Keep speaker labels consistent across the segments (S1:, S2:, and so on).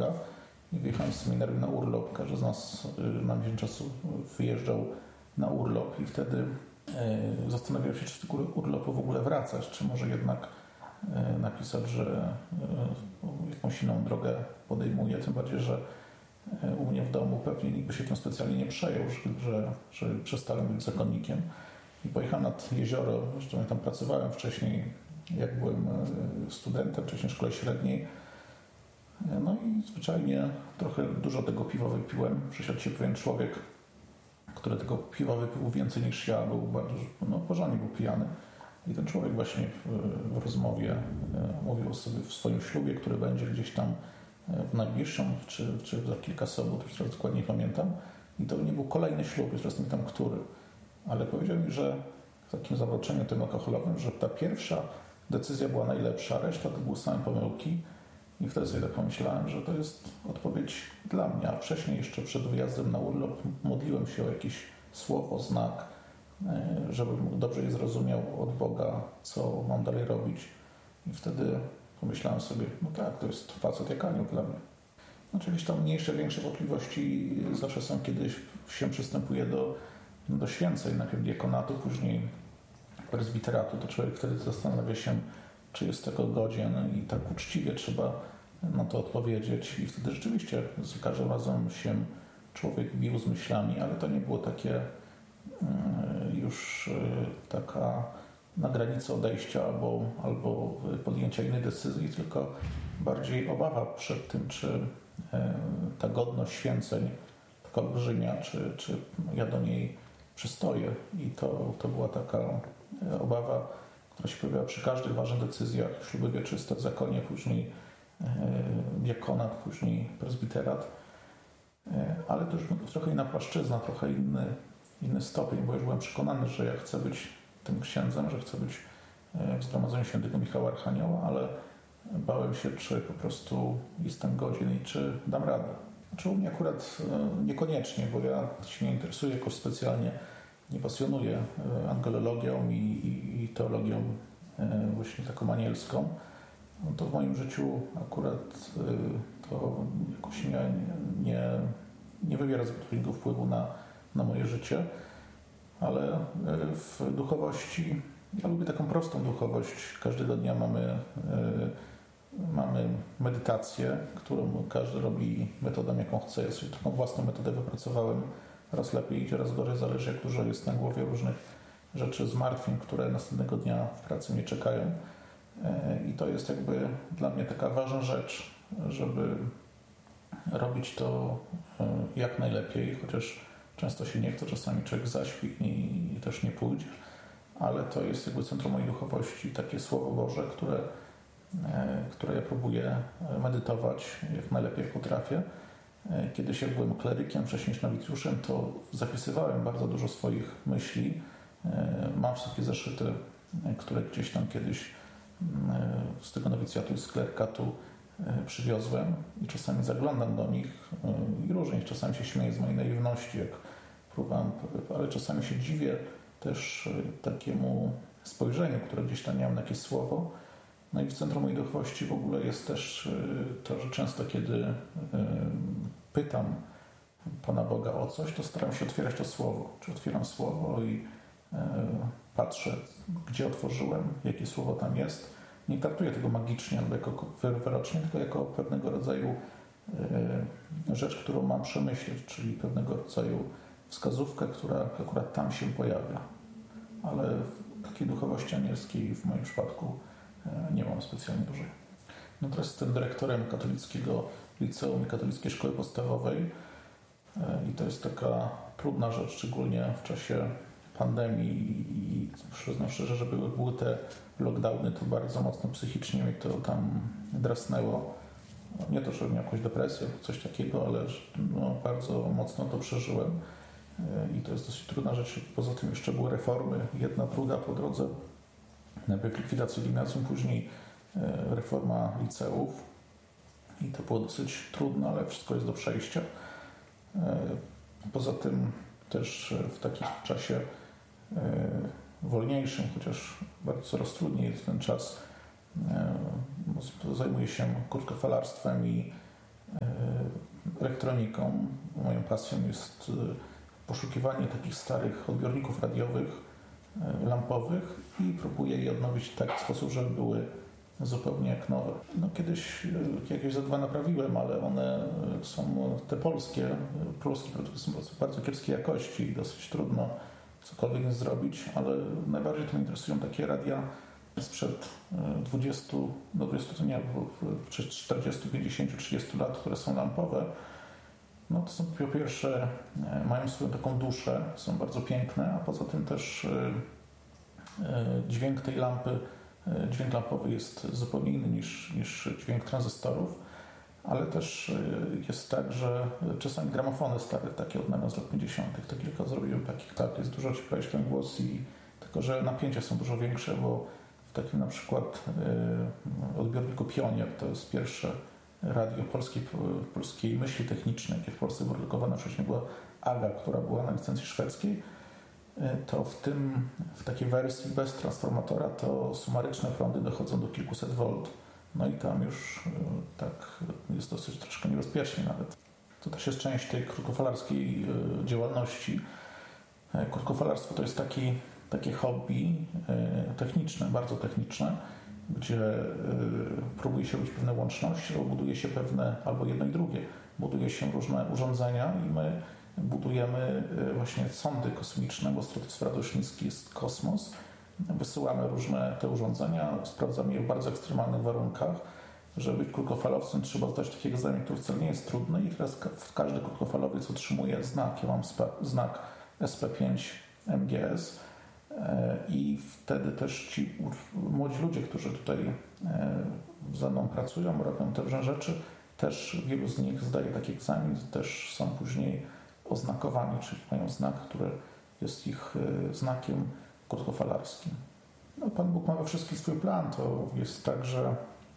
S1: droga i wyjechałem z seminarium na urlop. Każdy z nas na miesiąc czasu wyjeżdżał na urlop i wtedy zastanawiał się, czy z tego urlopu w ogóle wracać, czy może jednak napisać, że jakąś inną drogę podejmuje, tym bardziej, że u mnie w domu pewnie nikt by się tym specjalnie nie przejął, że przestałem być zakonnikiem. I pojechałem nad jezioro, zresztą ja tam pracowałem wcześniej, jak byłem studentem, wcześniej w szkole średniej. No i zwyczajnie trochę dużo tego piwa wypiłem. Przysiadł się pewien człowiek, który tego piwa wypił więcej niż ja, był bardzo, porządnie był pijany. I ten człowiek właśnie w rozmowie mówił sobie w swoim ślubie, który będzie gdzieś tam w najbliższą, czy za kilka sobot, już teraz dokładnie pamiętam. I to nie był kolejny ślub, już teraz nie pamiętam który. Ale powiedział mi, że w takim zawroczeniu tym alkoholowym, że ta pierwsza decyzja była najlepsza, reszta to były same pomyłki. I wtedy sobie tak pomyślałem, że to jest odpowiedź dla mnie. A wcześniej jeszcze przed wyjazdem na urlop modliłem się o jakieś słowo, znak, żebym dobrze je zrozumiał od Boga, co mam dalej robić. I wtedy pomyślałem sobie, no tak, to jest facet jak anioł dla mnie. Oczywiście tam mniejsze, większe wątpliwości zawsze są, kiedy się przystępuje do święceń, najpierw diakonatu, później prezbiteratu. To człowiek wtedy zastanawia się, czy jest tego godzien i tak uczciwie trzeba na to odpowiedzieć. I wtedy rzeczywiście za każdym razem się człowiek bił z myślami, ale to nie było takie już taka na granicy odejścia albo podjęcia innej decyzji, tylko bardziej obawa przed tym, czy ta godność święceń, taka olbrzymia, czy ja do niej przystoję. I to była taka obawa, która się pojawiała przy każdych ważnych decyzjach. Śluby wieczyste w zakonie, później diakonat, później prezbiterat. Ale to już trochę inna płaszczyzna, trochę inny stopień, bo już byłem przekonany, że ja chcę być tym księdzem, że chcę być w Zgromadzeniu Świętego Michała Archanioła, ale bałem się, czy po prostu jestem godzien i czy dam radę. Znaczy u mnie akurat niekoniecznie, bo ja się nie interesuję jakoś specjalnie, nie pasjonuję angelologią i teologią właśnie taką anielską. No to w moim życiu akurat to jakoś nie wywiera zbyt dużego wpływu na moje życie, ale w duchowości, ja lubię taką prostą duchowość. Każdego dnia mamy medytację, którą każdy robi metodą, jaką chce. Ja sobie taką własną metodę wypracowałem. Raz lepiej idzie, raz gorzej, zależy jak dużo jest na głowie różnych rzeczy, zmartwień, które następnego dnia w pracy mnie czekają. I to jest jakby dla mnie taka ważna rzecz, żeby robić to jak najlepiej, chociaż często się nie chce, czasami człowiek zaśpi i też nie pójdzie, ale to jest jakby centrum mojej duchowości, takie Słowo Boże, które ja próbuję medytować jak najlepiej potrafię. Kiedyś jak byłem klerykiem, wcześniej nowicjuszem, to zapisywałem bardzo dużo swoich myśli. Mam takie zeszyty, które gdzieś tam kiedyś z tego nowicjatu i z klerykatu przywiozłem i czasami zaglądam do nich i różnie, czasami się śmieję z mojej naiwności, jak próbowałem, ale czasami się dziwię też takiemu spojrzeniu, które gdzieś tam miałem na jakieś słowo. No i w centrum mojej duchowości w ogóle jest też to, że często kiedy pytam Pana Boga o coś, to staram się otwierać to słowo. Czy otwieram słowo i patrzę, gdzie otworzyłem, jakie słowo tam jest. Nie traktuję tego magicznie albo jako wyrocznie, tylko jako pewnego rodzaju rzecz, którą mam przemyśleć, czyli pewnego rodzaju wskazówkę, która akurat tam się pojawia. Ale takiej duchowości anielskiej w moim przypadku nie mam specjalnie dużej. No teraz jestem dyrektorem katolickiego liceum i katolickiej szkoły podstawowej i to jest taka trudna rzecz, szczególnie w czasie pandemii i przyznam szczerze, że były te lockdowny, to bardzo mocno psychicznie mnie to tam drasnęło. Nie to, że miałem jakąś depresję, coś takiego, ale bardzo mocno to przeżyłem i to jest dosyć trudna rzecz. Poza tym jeszcze były reformy, jedna, druga po drodze. Najpierw likwidacja gimnazjum, później reforma liceów i to było dosyć trudne, ale wszystko jest do przejścia. Poza tym też w takim czasie wolniejszym, chociaż bardzo coraz trudniej jest ten czas, zajmuję się krótkofalarstwem i elektroniką. Moją pasją jest poszukiwanie takich starych odbiorników radiowych, lampowych i próbuję je odnowić w taki sposób, żeby były zupełnie jak nowe. No kiedyś jakieś za dwa naprawiłem, ale one są te polskie produkty są bardzo kiepskiej jakości i dosyć trudno cokolwiek zrobić, ale najbardziej to mnie interesują takie radia sprzed 20, no 20 to nie, bo przed 40, 50, 30 lat, które są lampowe. No to są po pierwsze, mają swoją taką duszę, są bardzo piękne, a poza tym też dźwięk tej lampy, dźwięk lampowy jest zupełnie inny niż dźwięk tranzystorów, ale też jest tak, że czasami gramofony stare, takie odnawiam z lat 50., to kilka zrobiłem takich, tak, jest dużo cieplejszy ten głos i tylko, że napięcia są dużo większe, bo w takim na przykład odbiorniku Pionier, to jest pierwsze radio polskiej myśli technicznej, jakie w Polsce było produkowane, wcześniej była AGA, która była na licencji szwedzkiej, to w takiej wersji bez transformatora to sumaryczne prądy dochodzą do kilkuset volt. No i tam już tak jest dosyć troszkę niebezpiecznie nawet. To też jest część tej krótkofalarskiej działalności. Krótkofalarstwo to jest takie hobby techniczne, bardzo techniczne, gdzie próbuje się robić pewne łączności, albo buduje się albo jedno i drugie. Buduje się różne urządzenia i my budujemy właśnie sondy kosmiczne, bo stratosfera dość niski jest kosmos. Wysyłamy różne te urządzenia, sprawdzamy je w bardzo ekstremalnych warunkach. Żeby być krótkofalowcem, trzeba zdać taki egzamin, który wcale nie jest trudny i teraz każdy krótkofalowiec otrzymuje znak. Ja mam znak SP5 MGS i wtedy też ci młodzi ludzie, którzy tutaj ze mną pracują, robią te różne rzeczy, też wielu z nich zdaje taki egzamin, też są później oznakowani, czyli mają znak, który jest ich znakiem krótkofalarskim. No, Pan Bóg ma we wszystkim swój plan. To jest tak, że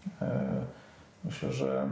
S1: myślę, że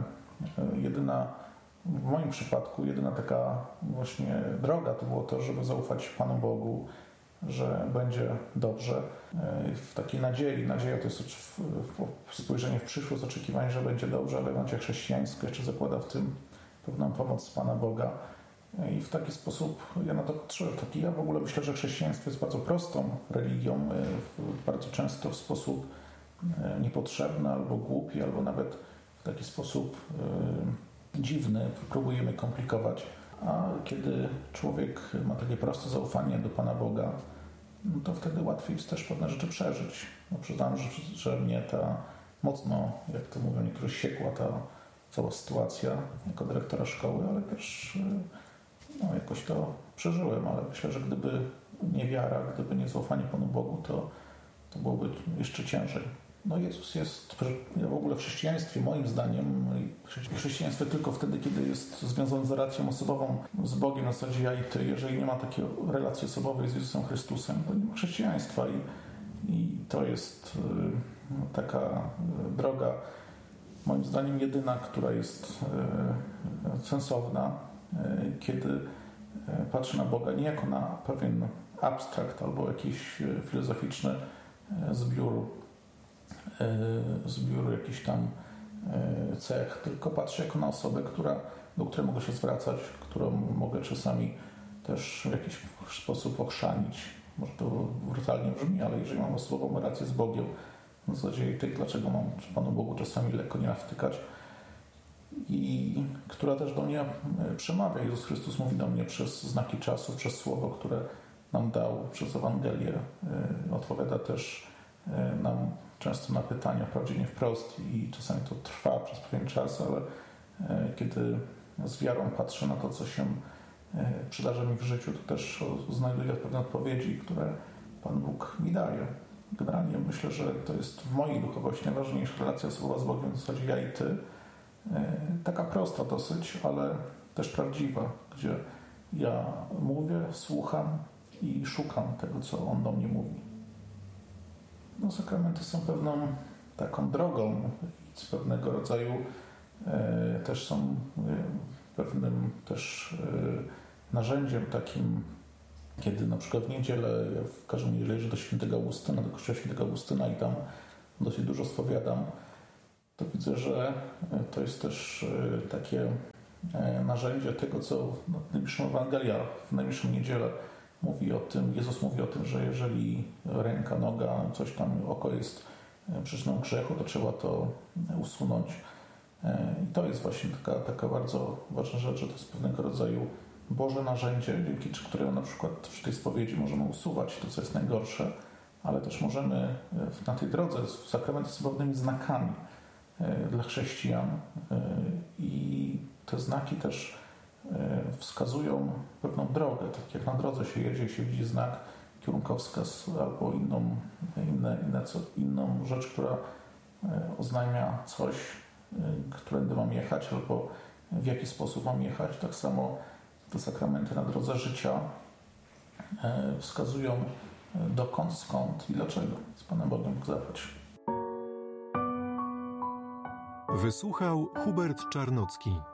S1: w moim przypadku jedyna taka właśnie droga to było to, żeby zaufać Panu Bogu, że będzie dobrze. W takiej nadziei. Nadzieja to jest spojrzenie w przyszłość, oczekiwanie, że będzie dobrze, ale Ewangelia chrześcijańska jeszcze zakłada w tym pewną pomoc Pana Boga. I w taki sposób ja na to patrzę. Ja w ogóle myślę, że chrześcijaństwo jest bardzo prostą religią, bardzo często w sposób niepotrzebny, albo głupi, albo nawet w taki sposób dziwny próbujemy komplikować. A kiedy człowiek ma takie proste zaufanie do Pana Boga, no to wtedy łatwiej jest też pewne rzeczy przeżyć. No przyznam, że mnie ta mocno, jak to mówią niektórzy, siekła ta cała sytuacja jako dyrektora szkoły, ale też jakoś to przeżyłem, ale myślę, że gdyby nie wiara, gdyby nie zaufanie Panu Bogu, to byłoby jeszcze ciężej. No Jezus jest w ogóle w chrześcijaństwie, moim zdaniem, chrześcijaństwo tylko wtedy, kiedy jest związane z relacją osobową z Bogiem na zasadzie ja i Ty. Jeżeli nie ma takiej relacji osobowej z Jezusem Chrystusem, to nie ma chrześcijaństwa i to jest taka droga, moim zdaniem jedyna, która jest sensowna, kiedy patrzę na Boga nie jako na pewien abstrakt albo jakiś filozoficzny zbiór jakichś tam cech, tylko patrzę jako na osobę, do której mogę się zwracać, którą mogę czasami też w jakiś sposób ochrzanić. Może to brutalnie brzmi, ale jeżeli mam osobową relację z Bogiem, w zasadzie dlaczego mam Panu Bogu czasami lekko nie nawtykać, i która też do mnie przemawia. Jezus Chrystus mówi do mnie przez znaki czasu, przez słowo, które nam dał, przez Ewangelię. Odpowiada też nam często na pytania, wprawdzie nie wprost i czasami to trwa przez pewien czas, ale kiedy z wiarą patrzę na to, co się przydarza mi w życiu, to też znajduję pewne odpowiedzi, które Pan Bóg mi daje. Generalnie myślę, że to jest w mojej duchowości najważniejsza relacja osobowa z Bogiem, w zasadzie ja i Ty. Taka prosta dosyć, ale też prawdziwa, gdzie ja mówię, słucham i szukam tego, co On do mnie mówi. No, sakramenty są pewną taką drogą, z pewnego rodzaju też są pewnym też narzędziem takim, kiedy na przykład w niedzielę, ja w każdą niedzielę jeżdżę do Świętego Augustyna, do kościoła Świętego Augustyna i tam dosyć dużo spowiadam, to widzę, że to jest też takie narzędzie tego, co najbliższą Ewangelia, w najbliższą niedzielę mówi o tym, Jezus mówi o tym, że jeżeli ręka, noga, coś tam, oko jest przyczyną grzechu, to trzeba to usunąć. I to jest właśnie taka bardzo ważna rzecz, że to jest pewnego rodzaju Boże narzędzie, dzięki któremu na przykład przy tej spowiedzi możemy usuwać to, co jest najgorsze, ale też możemy na tej drodze, sakramenty są pewnymi znakami dla chrześcijan i te znaki też wskazują pewną drogę. Tak jak na drodze się jedzie i się widzi znak, kierunkowskaz albo inną rzecz, która oznajmia coś, którędy mam jechać albo w jaki sposób mam jechać. Tak samo te sakramenty na drodze życia wskazują dokąd, skąd i dlaczego z Panem Bogiem zabrać.
S2: Wysłuchał Hubert Czarnocki.